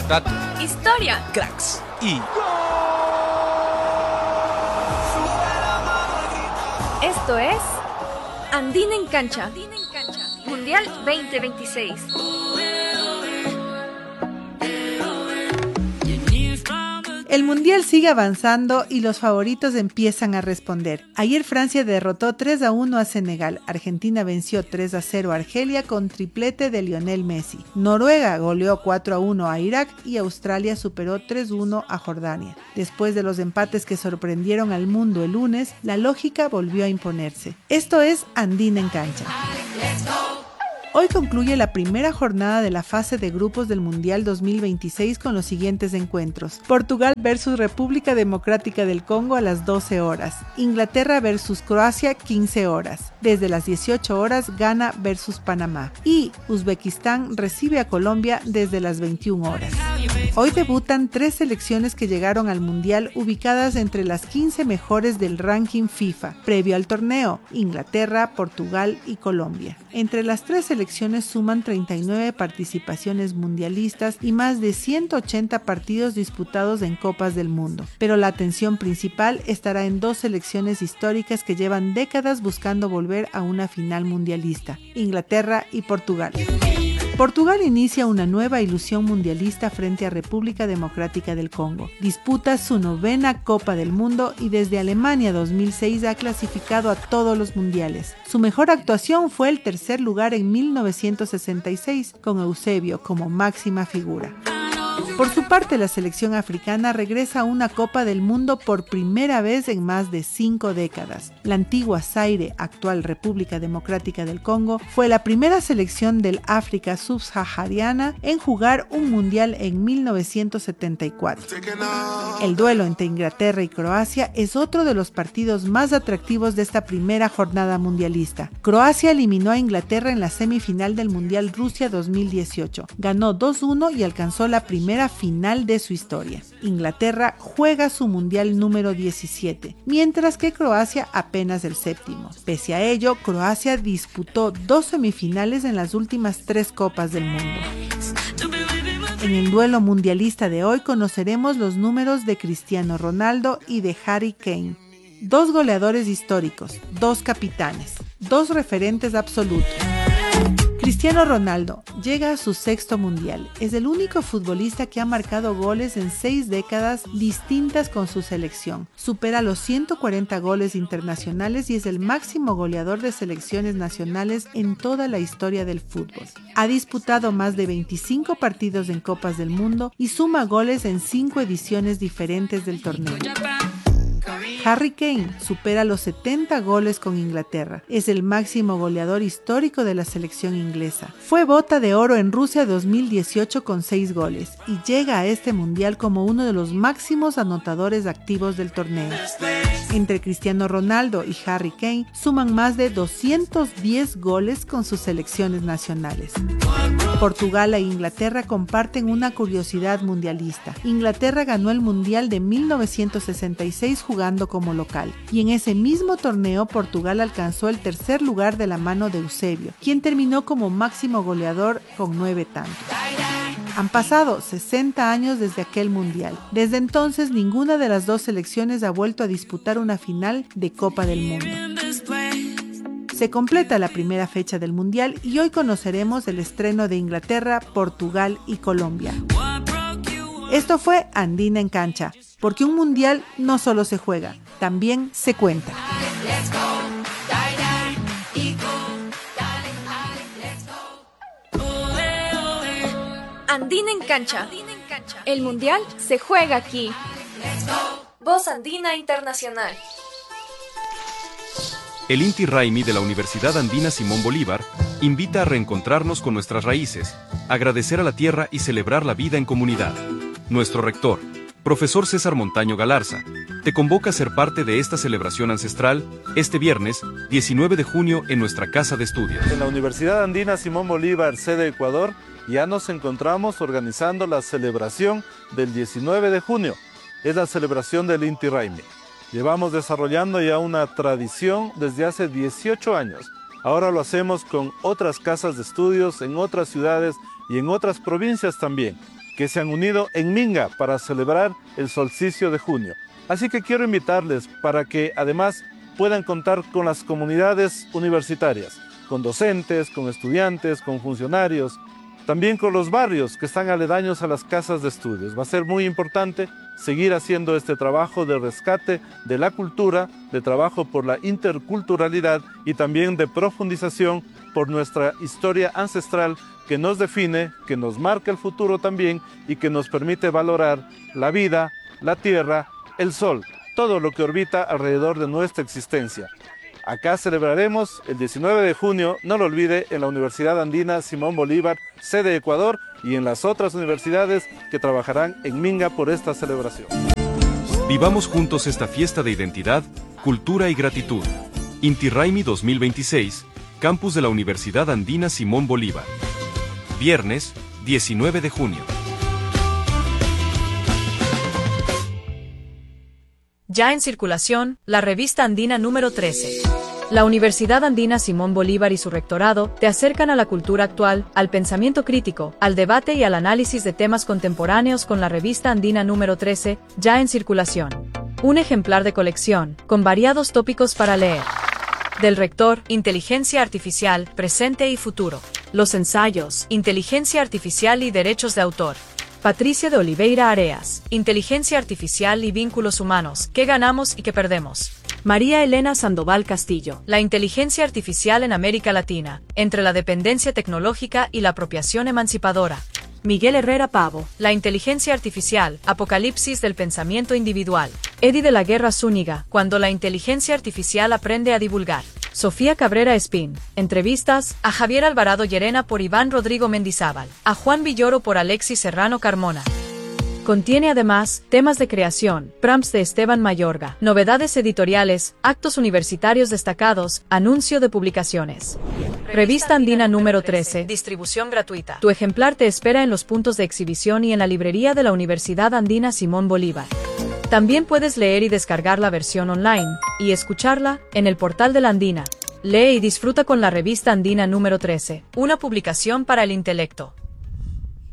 Datos, historia, cracks y... Esto es Andina en Cancha, Mundial 2026. El Mundial sigue avanzando y los favoritos empiezan a responder. Ayer Francia derrotó 3-1 a Senegal, Argentina venció 3-0 a Argelia con triplete de Lionel Messi, Noruega goleó 4-1 a Irak y Australia superó 3-1 a Jordania. Después de los empates que sorprendieron al mundo el lunes, la lógica volvió a imponerse. Esto es Andina en Cancha. Hoy concluye la primera jornada de la fase de grupos del Mundial 2026 con los siguientes encuentros. Portugal versus República Democrática del Congo a las 12 horas. Inglaterra versus Croacia 15 horas. Desde las 18 horas Ghana versus Panamá. Y Uzbekistán recibe a Colombia desde las 21 horas. Hoy debutan 3 selecciones que llegaron al Mundial ubicadas entre las 15 mejores del ranking FIFA. Previo al torneo, Inglaterra, Portugal y Colombia. Entre las 3 selecciones suman 39 participaciones mundialistas y más de 180 partidos disputados en Copas del Mundo. Pero la atención principal estará en 2 selecciones históricas que llevan décadas buscando volver a una final mundialista, Inglaterra y Portugal. Portugal inicia una nueva ilusión mundialista frente a República Democrática del Congo. Disputa su 9ª Copa del Mundo y desde Alemania 2006 ha clasificado a todos los mundiales. Su mejor actuación fue el 3er lugar en 1966, con Eusebio como máxima figura. Por su parte, la selección africana regresa a una Copa del Mundo por primera vez en más de 5 décadas. La antigua Zaire, actual República Democrática del Congo, fue la primera selección del África subsahariana en jugar un mundial en 1974. El duelo entre Inglaterra y Croacia es otro de los partidos más atractivos de esta primera jornada mundialista. Croacia eliminó a Inglaterra en la semifinal del Mundial Rusia 2018. Ganó 2-1 y alcanzó la primera final de su historia. Inglaterra juega su mundial número 17, mientras que Croacia apenas el 7º. Pese a ello, Croacia disputó 2 semifinales en las últimas 3 Copas del Mundo. En el duelo mundialista de hoy conoceremos los números de Cristiano Ronaldo y de Harry Kane. 2 goleadores históricos, 2 capitanes, 2 referentes absolutos. Cristiano Ronaldo llega a su 6º mundial. Es el único futbolista que ha marcado goles en 6 décadas distintas con su selección. Supera los 140 goles internacionales y es el máximo goleador de selecciones nacionales en toda la historia del fútbol. Ha disputado más de 25 partidos en Copas del Mundo y suma goles en 5 ediciones diferentes del torneo. Harry Kane supera los 70 goles con Inglaterra. Es el máximo goleador histórico de la selección inglesa. Fue bota de oro en Rusia 2018 con 6 goles y llega a este mundial como uno de los máximos anotadores activos del torneo. Entre Cristiano Ronaldo y Harry Kane suman más de 210 goles con sus selecciones nacionales. Portugal e Inglaterra comparten una curiosidad mundialista. Inglaterra ganó el Mundial de 1966 jugando como local, y en ese mismo torneo Portugal alcanzó el 3er lugar de la mano de Eusebio, quien terminó como máximo goleador con 9 tantos. Han pasado 60 años desde aquel mundial. Desde entonces, ninguna de las 2 selecciones ha vuelto a disputar una final de Copa del Mundo. Se completa la primera fecha del mundial y hoy conoceremos el estreno de Inglaterra, Portugal y Colombia. Esto fue Andina en Cancha, porque un mundial no solo se juega, también se cuenta. Andina en Cancha. El Mundial se juega aquí. Voz Andina Internacional. El Inti Raymi de la Universidad Andina Simón Bolívar invita a reencontrarnos con nuestras raíces, agradecer a la tierra y celebrar la vida en comunidad. Nuestro rector, profesor César Montaño Galarza, te convoca a ser parte de esta celebración ancestral este viernes 19 de junio en nuestra casa de estudios. En la Universidad Andina Simón Bolívar, sede Ecuador, ya nos encontramos organizando la celebración del 19 de junio. Es la celebración del Inti Raymi. Llevamos desarrollando ya una tradición desde hace 18 años. Ahora lo hacemos con otras casas de estudios en otras ciudades y en otras provincias también. que se han unido en Minga para celebrar el solsticio de junio. Así que quiero invitarles para que además puedan contar con las comunidades universitarias, con docentes, con estudiantes, con funcionarios, también con los barrios que están aledaños a las casas de estudios. Va a ser muy importante seguir haciendo este trabajo de rescate de la cultura, de trabajo por la interculturalidad y también de profundización por nuestra historia ancestral que nos define, que nos marca el futuro también y que nos permite valorar la vida, la tierra, el sol, todo lo que orbita alrededor de nuestra existencia. Acá celebraremos el 19 de junio, no lo olvide, en la Universidad Andina Simón Bolívar, sede Ecuador, y en las otras universidades que trabajarán en Minga por esta celebración. Vivamos juntos esta fiesta de identidad, cultura y gratitud. Inti Raymi 2026, campus de la Universidad Andina Simón Bolívar. Viernes, 19 de junio. Ya en circulación, la revista andina número 13. La Universidad Andina Simón Bolívar y su rectorado te acercan a la cultura actual, al pensamiento crítico, al debate y al análisis de temas contemporáneos con la revista andina número 13, ya en circulación. Un ejemplar de colección, con variados tópicos para leer. Del rector, Inteligencia Artificial, Presente y Futuro. Los ensayos, Inteligencia Artificial y Derechos de Autor. Patricia de Oliveira Areas, Inteligencia Artificial y Vínculos Humanos, ¿qué ganamos y qué perdemos? María Elena Sandoval Castillo, la inteligencia artificial en América Latina, entre la dependencia tecnológica y la apropiación emancipadora. Miguel Herrera Pavo, la inteligencia artificial, apocalipsis del pensamiento individual. Eddie de la Guerra Zúñiga, cuando la inteligencia artificial aprende a divulgar. Sofía Cabrera Espín, entrevistas a Javier Alvarado Llerena por Iván Rodrigo Mendizábal, a Juan Villoro por Alexis Serrano Carmona. Contiene además temas de creación, prompts de Esteban Mayorga, novedades editoriales, actos universitarios destacados, anuncio de publicaciones. Revista Andina número 13, distribución gratuita. Tu ejemplar te espera en los puntos de exhibición y en la librería de la Universidad Andina Simón Bolívar. También puedes leer y descargar la versión online, y escucharla, en el portal de la Andina. Lee y disfruta con la revista Andina número 13, una publicación para el intelecto.